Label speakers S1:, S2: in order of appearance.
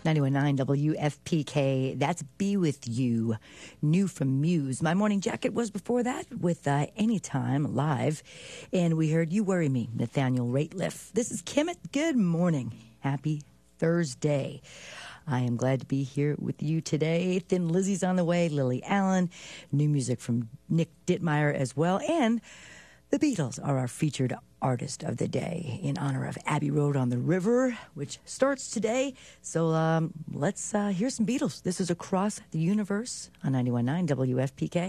S1: 91.9 WFPK. That's Be With You, new from Muse. My Morning Jacket was before that with Anytime Live. And we heard You Worry Me, Nathaniel Rateliff. This is Kimmit. Good morning. Happy Thursday. I am glad to be here with you today. Thin Lizzy's on the way, Lily Allen, new music from Nick Dittmeyer as well, and the Beatles are our featured artist of the day in honor of Abbey Road on the River, which starts today. So let's hear some Beatles. This is Across the Universe on 91.9 WFPK.